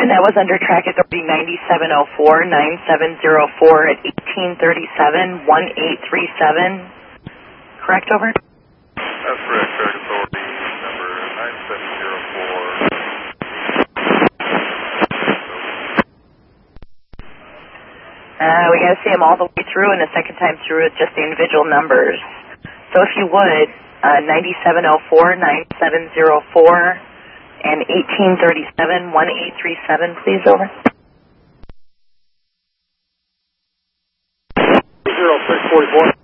And that was under track authority 9704, 9704 at 1837, 1837. Correct, over? That's correct. Track authority number 9704. We got to see them all the way through, and the second time through it's just the individual numbers. So if you would, 9704, 9704, and 1837, 1837, please, over. 0644.